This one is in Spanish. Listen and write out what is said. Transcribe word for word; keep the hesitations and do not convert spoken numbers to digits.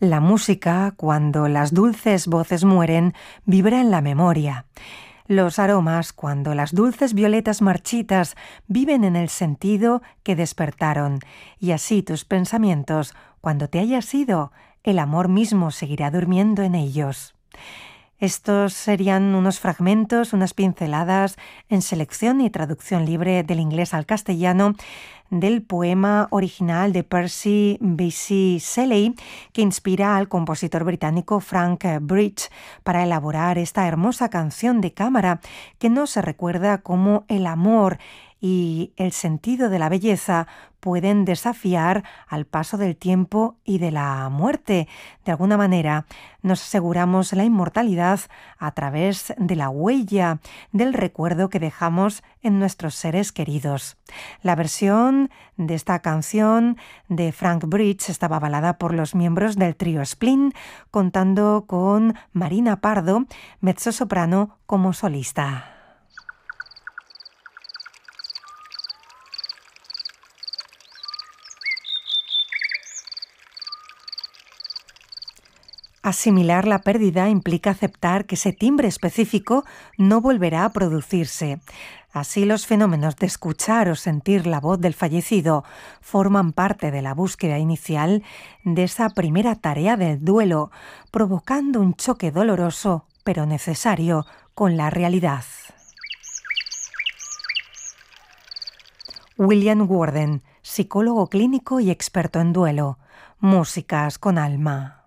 La música, cuando las dulces voces mueren, vibra en la memoria. Los aromas, cuando las dulces violetas marchitas viven en el sentido que despertaron. Y así tus pensamientos, cuando te hayas ido, el amor mismo seguirá durmiendo en ellos. Estos serían unos fragmentos, unas pinceladas en selección y traducción libre del inglés al castellano del poema original de Percy Bysshe Shelley, que inspira al compositor británico Frank Bridge para elaborar esta hermosa canción de cámara que nos recuerda cómo el amor y el sentido de la belleza pueden desafiar al paso del tiempo y de la muerte. De alguna manera, nos aseguramos la inmortalidad a través de la huella, del recuerdo que dejamos en nuestros seres queridos. La versión de esta canción de Frank Bridge estaba avalada por los miembros del trío Splin, contando con Marina Pardo, mezzosoprano, como solista. Asimilar la pérdida implica aceptar que ese timbre específico no volverá a producirse. Así, los fenómenos de escuchar o sentir la voz del fallecido forman parte de la búsqueda inicial de esa primera tarea del duelo, provocando un choque doloroso, pero necesario, con la realidad. William Worden, psicólogo clínico y experto en duelo. Músicas con alma.